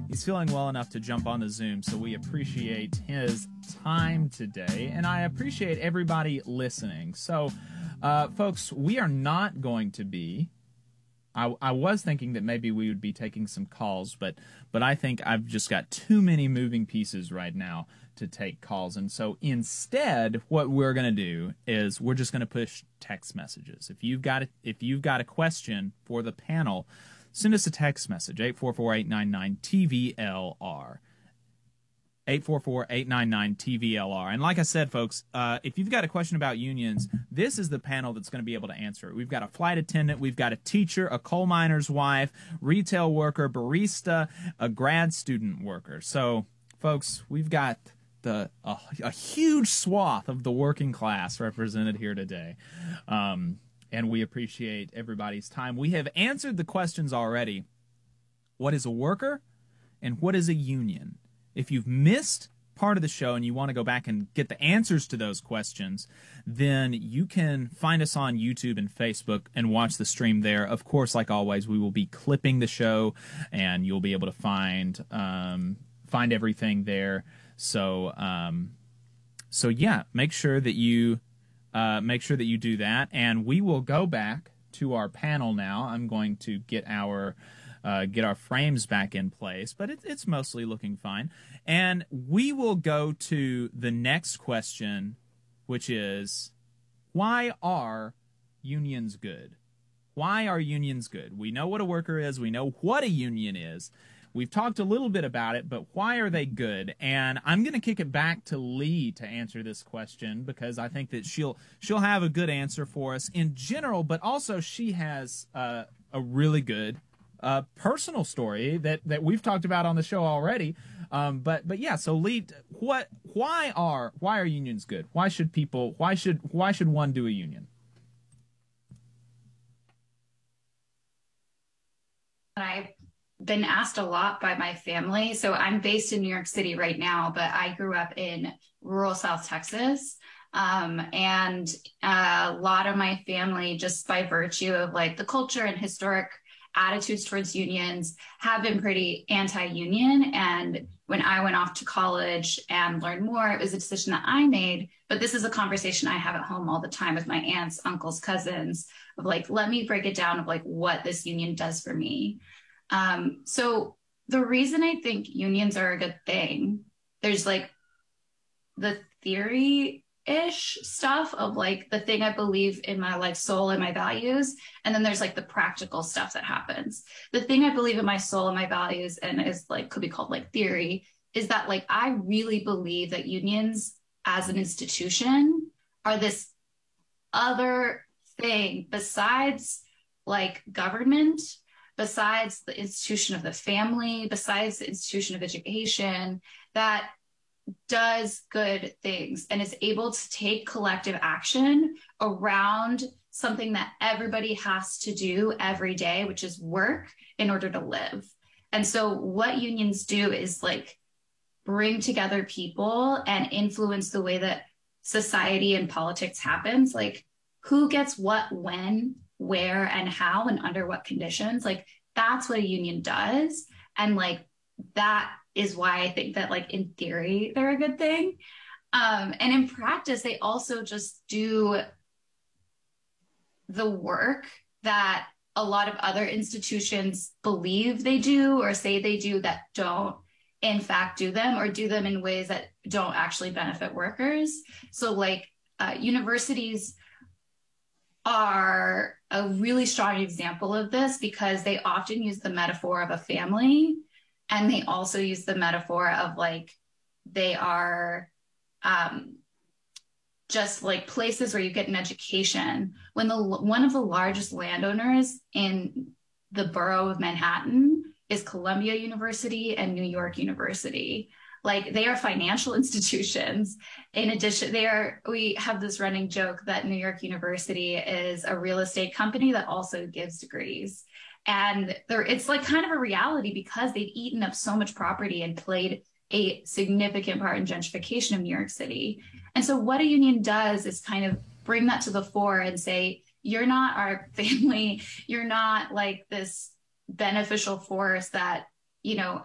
He's feeling well enough to jump on the Zoom, so we appreciate his time today, and I appreciate everybody listening. So, folks, we are not going to be... I was thinking that maybe we would be taking some calls, but I think I've just got too many moving pieces right now to take calls. And so instead, what we're going to do is we're just going to push text messages. If you've got a question for the panel, send us a text message, 844-899-TVLR. 844-899-TVLR. And like I said, folks, if you've got a question about unions, this is the panel that's going to be able to answer it. We've got a flight attendant, we've got a teacher, a coal miner's wife, retail worker, barista, a grad student worker. So, folks, we've got a huge swath of the working class represented here today. And we appreciate everybody's time. We have answered the questions already. What is a worker and what is a union? If you've missed part of the show and you want to go back and get the answers to those questions, then you can find us on YouTube and Facebook and watch the stream there. Of course, like always, we will be clipping the show, and you'll be able to find everything there. So yeah, make sure that you do that, and we will go back to our panel now. I'm going to get our frames back in place, but it's mostly looking fine. And we will go to the next question, which is, why are unions good? Why are unions good? We know what a worker is. We know what a union is. We've talked a little bit about it, but why are they good? And I'm going to kick it back to Lee to answer this question, because I think that she'll have a good answer for us in general, but also she has a really good personal story that we've talked about on the show already. But yeah, so Lee, why are unions good? Why should one do a union? I've been asked a lot by my family. So I'm based in New York City right now, but I grew up in rural South Texas. And a lot of my family, just by virtue of like the culture and historic attitudes towards unions, have been pretty anti-union. And when I went off to college and learned more, it was a decision that I made. But this is a conversation I have at home all the time with my aunts, uncles, cousins, of like, let me break it down of like what this union does for me. So the reason I think unions are a good thing, there's like the theory-ish stuff of like the thing I believe in my like soul and my values. And then there's like the practical stuff that happens. The thing I believe in my soul and my values, and is like, could be called like theory, is that like, I really believe that unions as an institution are this other thing besides like government, besides the institution of the family, besides the institution of education, that does good things and is able to take collective action around something that everybody has to do every day, which is work in order to live. And so what unions do is like bring together people and influence the way that society and politics happens, like who gets what, when, where, and how, and under what conditions. Like that's what a union does. And like that is why I think that like in theory they're a good thing, and in practice they also just do the work that a lot of other institutions believe they do or say they do that don't in fact do them, or do them in ways that don't actually benefit workers. So like universities are a really strong example of this, because they often use the metaphor of a family, and they also use the metaphor of like they are just like places where you get an education. When one of the largest landowners in the borough of Manhattan is Columbia University and New York University. Like they are financial institutions. In addition, we have this running joke that New York University is a real estate company that also gives degrees. And it's like kind of a reality, because they've eaten up so much property and played a significant part in gentrification of New York City. And so what a union does is kind of bring that to the fore and say, you're not our family, you're not like this beneficial force that, you know,